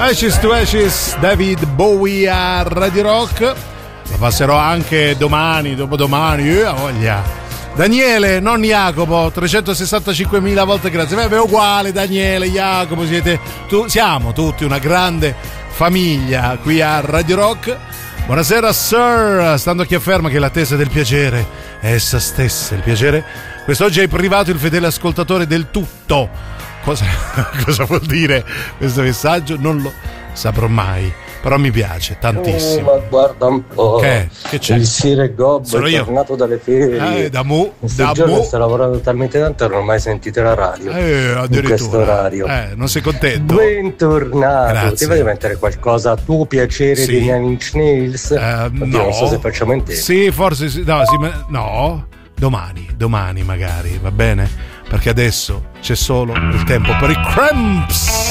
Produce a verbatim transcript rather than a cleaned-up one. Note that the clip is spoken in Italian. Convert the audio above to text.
Ashes to Ashes, David Bowie a Radio Rock. Lo passerò anche domani, dopodomani, eh, voglia. Daniele, non Jacopo, trecentosessantacinquemila volte grazie. Beh, è uguale Daniele, Jacopo, siete tu, siamo tutti una grande famiglia qui a Radio Rock. Buonasera Sir, stando chi afferma che l'attesa del piacere è essa stessa, il piacere. Quest'oggi hai privato il fedele ascoltatore del tutto. Cosa, cosa vuol dire questo messaggio? Non lo saprò mai, però mi piace tantissimo. Oh, ma guarda un po', che, che c'è? Il Sire Gob Sono è io. tornato dalle ferie. Eh, da mu, Questi da giorni mu. sto lavorando talmente tanto che non ho mai sentito la radio. Eh, in questo orario. Eh, non sei contento? Bentornato. Grazie. Ti vai a mettere qualcosa a tuo piacere Sì. di Nine Inch Nails? Eh, Oddio, no. Non so se facciamo in tempo. Sì, forse sì. No, sì, ma- no, domani, domani magari, va bene? Perché adesso c'è solo il tempo per i Cramps.